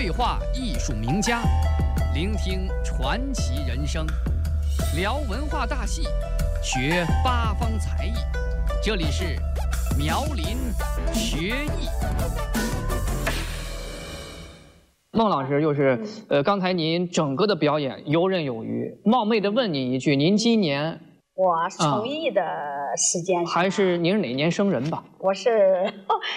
对话艺术名家，聆听传奇人生，聊文化大戏，学八方才艺。这里是苗林学艺。孟老师，刚才您整个的表演游刃有余。冒昧的问您一句，您今年？ 我从艺的时间还是您是哪年生人吧？ 我是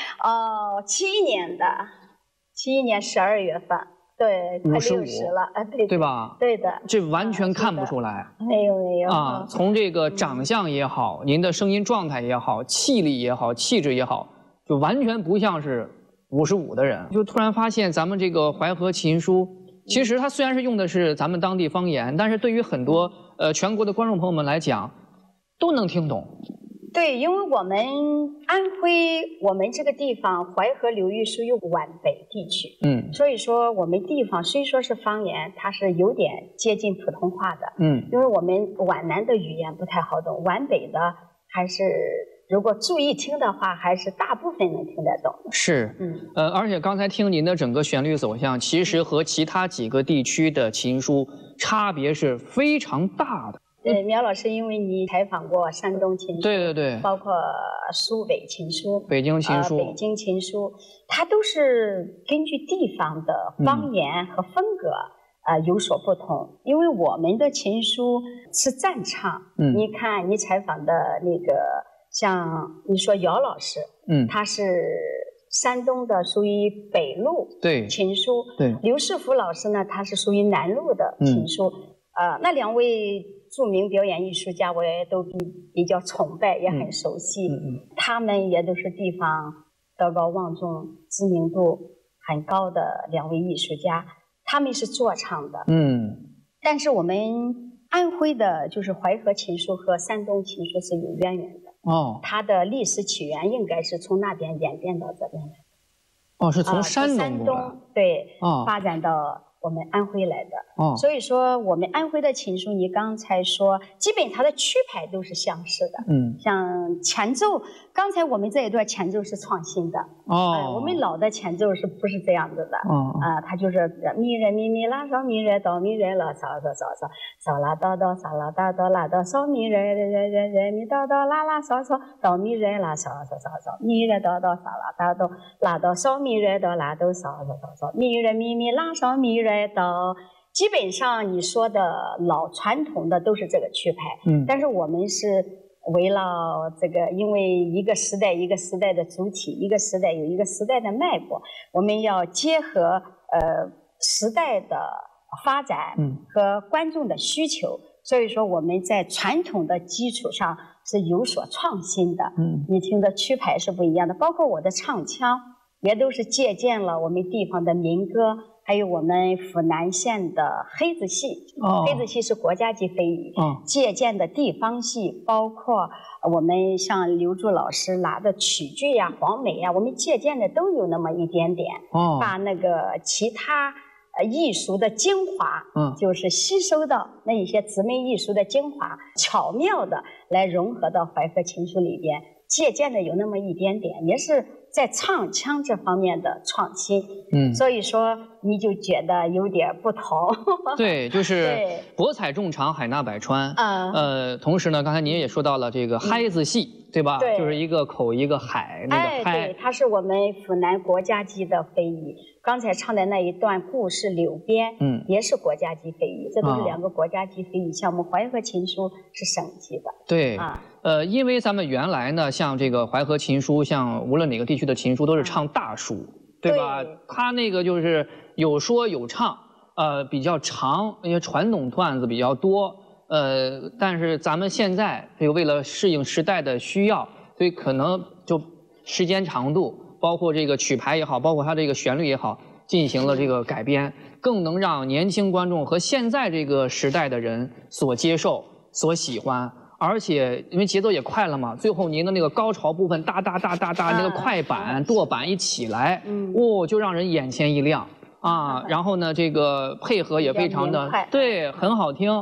71年的，71年12月份，对，快60了， 对吧？ 对的， 这完全看不出来。 没有啊，从这个长相也好，您的声音状态也好，气力也好，气质也好，就完全不像是55的人。就突然发现咱们这个淮河琴书，其实它虽然是用的是咱们当地方言，但是对于很多全国的观众朋友们来讲，都能听懂。 对，因为我们安徽，我们这个地方淮河流域属于皖北地区，所以说我们地方虽说是方言，它是有点接近普通话的，因为我们皖南的语言不太好懂，皖北的还是如果注意听的话，还是大部分能听得懂。 是，而且刚才听您的整个旋律走向，其实和其他几个地区的琴书差别是非常大的。 苗老师，因为你采访过山东琴书， 对， 包括苏北琴书、 北京琴书、 北京琴书，它都是根据地方的方言和风格有所不同。因为我们的琴书是赞唱，你看你采访的那个，像你说姚老师，他是山东的，属于北路琴书，对，刘世福老师呢，他是属于南路的琴书，那两位著名表演艺术家，我也都比较崇拜，也很熟悉。他们也都是地方德高望重、知名度很高的两位艺术家，他们是做唱的。但是我们安徽的，就是淮河琴书和山东琴书是有渊源的。它的历史起源应该是从那边演变到这边来。 是从山东对，发展到我们安徽来的，所以说我们安徽的琴书，你刚才说，基本它的曲牌都是相似的，像前奏，刚才我们这一段前奏是创新的，我们老的前奏是不是这样子的？它就是咪来咪咪拉嗦咪来哆咪来啦嗦嗦嗦嗦嗦啦哆哆嗦啦哆哆啦哆嗦咪来来咪哆哆啦啦嗦嗦哆咪来啦嗦嗦嗦嗦咪来哆哆嗦啦哆哆啦哆嗦咪来哆啦哆嗦嗦嗦嗦咪来咪咪拉嗦咪来。基本上你说的老传统的都是这个曲牌，但是我们是围绕这个，因为一个时代一个时代的主体，一个时代有一个时代的脉搏，我们要结合时代的发展和观众的需求，所以说我们在传统的基础上是有所创新的。你听的曲牌是不一样的，包括我的唱腔也都是借鉴了我们地方的民歌。还有我们府南县的黑子戏，黑子戏是国家级非遗，借鉴的地方戏，包括我们像刘柱老师拿的曲剧呀、黄梅呀，我们借鉴的都有那么一点点，把那个其他艺术的精华，就是吸收到那一些姊妹艺术的精华，巧妙的来融合到淮河琴书里边，借鉴的有那么一点点，也是在唱腔这方面的创新，所以说你就觉得有点不同。 对，就是博采众长，海纳百川。同时呢，刚才您也说到了这个嗨子戏，对吧？对，就是一个口一个海，那个嗨。 对，它是我们府南国家级的非遗。刚才唱的那一段《故事柳边》，也是国家级非遗，这都是两个国家级非遗项目。淮河琴书是省级的。 对，因为咱们原来呢，像这个淮河琴书，像无论哪个地区的琴书都是唱大书，对吧？它那个就是有说有唱，比较长，因为传统段子比较多，但是咱们现在这个为了适应时代的需要，所以可能就时间长度，包括这个曲牌也好，包括它这个旋律也好，进行了这个改编，更能让年轻观众和现在这个时代的人所接受、所喜欢。而且因为节奏也快了嘛，最后您的那个高潮部分哒哒哒哒哒，那个快板舵板一起来，就让人眼前一亮啊。然后呢，这个配合也非常的对，很好听。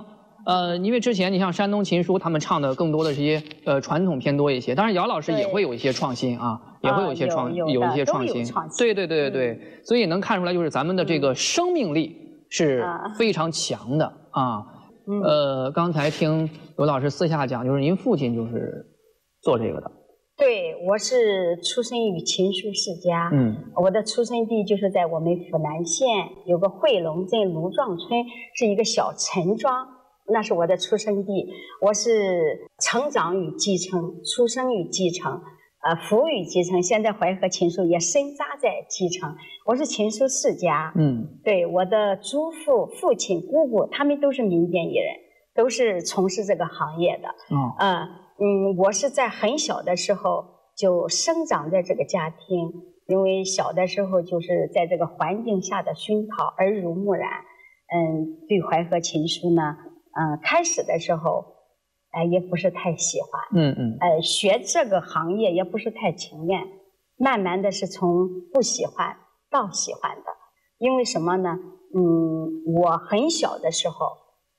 因为之前你像山东琴书，他们唱的更多的是一些传统偏多一些，当然姚老师也会有一些创新啊，也会有一些有一些创新。对，所以能看出来就是咱们的这个生命力是非常强的啊。刚才听刘老师私下讲，就是您父亲就是做这个的。 对，我是出生于琴书世家。我的出生地就是在我们府南县有个汇龙镇卢庄村，是一个小陈庄，那是我的出生地。我是成长于基层，出生于基层，服务于基层。现在淮河琴书也深扎在基层。我是琴书世家。对，我的祖父、父亲、姑姑，他们都是民间艺人，都是从事这个行业的。我是在很小的时候就生长在这个家庭，因为小的时候就是在这个环境下的熏陶，耳濡目染。对淮河琴书呢，开始的时候，也不是太喜欢。学这个行业也不是太情愿，慢慢的是从不喜欢到喜欢的。因为什么呢？我很小的时候，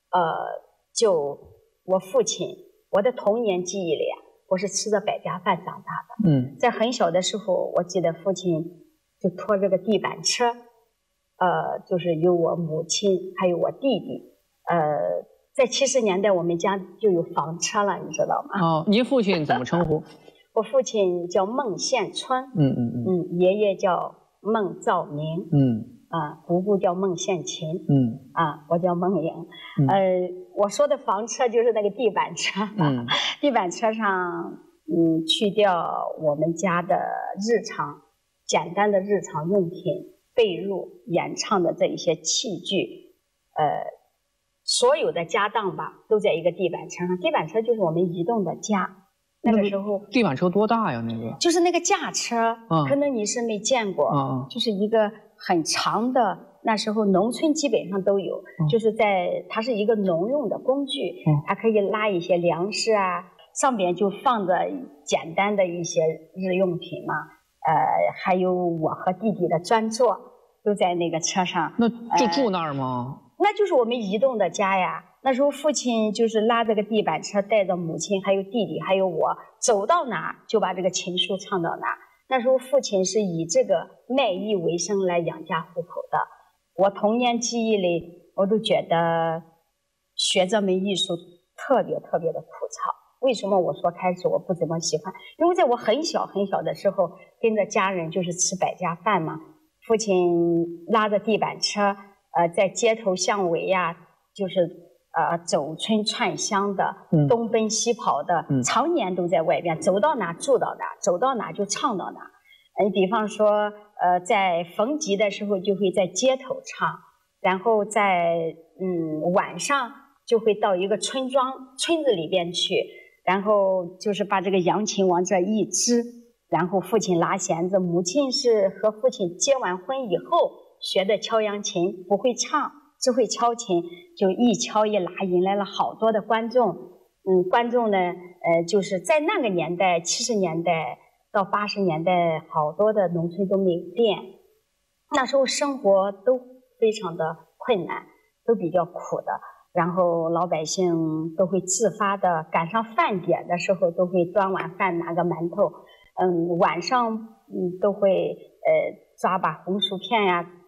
我父亲。我的童年记忆里我是吃着百家饭长大的。在很小的时候，我记得父亲就拖着个地板车，就是有我母亲还有我弟弟。在70年代，我们家就有房车了，你知道吗？ 您父亲怎么称呼？ 我父亲叫孟宪春。爷爷叫孟兆明。姑姑叫孟宪琴。我叫孟颖。我说的房车就是那个地板车。地板车上，去掉我们家的简单的日常用品、被褥、演唱的这一些器具，所有的家当吧，都在一个地板车上。地板车就是我们移动的家。那个时候， 地板车多大呀？那个就是那个架车，可能你是没见过。就是一个很长的，那时候农村基本上都有，就是它是一个农用的工具，它可以拉一些粮食啊，上边就放着简单的一些日用品嘛，还有我和弟弟的专座都在那个车上。 那就住那儿吗？ 那就是我们移动的家呀。那时候父亲就是拉这个地板车，带着母亲还有弟弟还有我，走到哪就把这个琴书唱到哪。那时候父亲是以这个卖艺为生来养家糊口的。我童年记忆里，我都觉得学这门艺术特别特别的枯燥。为什么我说开始我不怎么喜欢？因为在我很小很小的时候，跟着家人就是吃百家饭嘛，父亲拉着地板车，在街头巷尾呀，就是走村串乡的，东奔西跑的，常年都在外边，走到哪住到哪，走到哪就唱到哪。你比方说，在逢集的时候就会在街头唱，然后在晚上就会到一个村子里边去，然后就是把这个扬琴往这一支，然后父亲拉弦子，母亲是和父亲结完婚以后学的敲扬琴，不会唱，只会敲琴，就一敲一拉，引来了好多的观众。观众呢，就是在那个年代，70年代到80年代，好多的农村都没有电，那时候生活都非常的困难，都比较苦的。然后老百姓都会自发的，赶上饭点的时候都会端碗饭拿个馒头，晚上都会抓把红薯片呀，